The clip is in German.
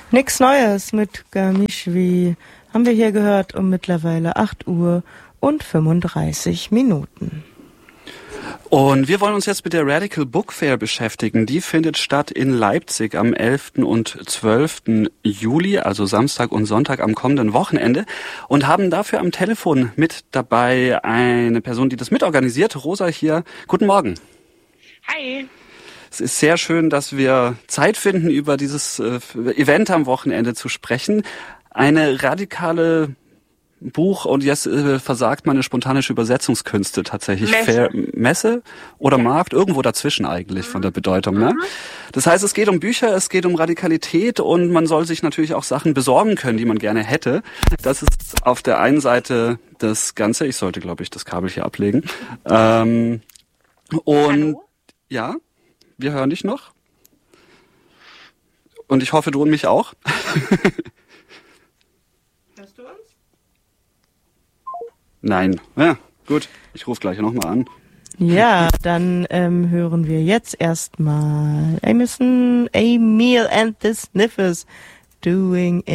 Nix Neues mit Gamischwi haben wir hier gehört um mittlerweile 8 Uhr und 35 Minuten. Und wir wollen uns jetzt mit der Radical Book Fair beschäftigen. Die findet statt in Leipzig am 11. und 12. Juli, also Samstag und Sonntag am kommenden Wochenende. Und haben dafür am Telefon mit dabei eine Person, die das mitorganisiert. Rosa hier. Guten Morgen. Hi. Es ist sehr schön, dass wir Zeit finden, über dieses Event am Wochenende zu sprechen. Eine radikale Buch, und jetzt versagt meine spontanische Übersetzungskünste tatsächlich. Messe oder Markt, irgendwo dazwischen eigentlich von der Bedeutung. Ne? Das heißt, es geht um Bücher, es geht um Radikalität und man soll sich natürlich auch Sachen besorgen können, die man gerne hätte. Das ist auf der einen Seite das Ganze. Ich sollte, glaube ich, das Kabel hier ablegen. Und Hallo? Ja, wir hören dich noch. Und ich hoffe, du und mich auch. Hörst du uns? Nein. Ja, gut. Ich rufe gleich nochmal an. Ja, dann hören wir jetzt erstmal Emil and the Sniffers doing